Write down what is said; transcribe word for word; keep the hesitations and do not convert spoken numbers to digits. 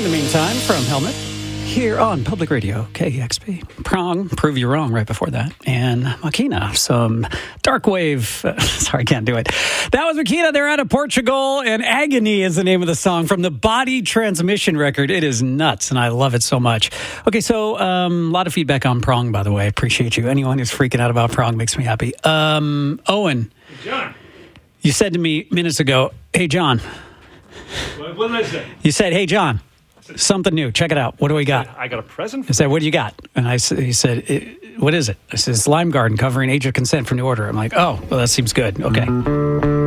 In the meantime, from Helmet, here on Public Radio, K E X P. Prong, Prove You Wrong right before that. And Makina, some dark wave. Uh, sorry, I can't do it. That was Makina. They're out of Portugal. And Agony is the name of the song from the Body Transmission record. It is nuts, and I love it so much. Okay, so um, a lot of feedback on Prong, by the way. I appreciate you. Anyone who's freaking out about Prong makes me happy. Um, Owen. Hey, John. You said to me minutes ago, hey, John. What, what did I say? You said, hey, John. Something new. Check it out. What do we got? I got a present. I said, what do you got? And I he said, what is it? I said, Lime Garden covering Age of Consent for New Order. I'm like, oh, well, that seems good. Okay.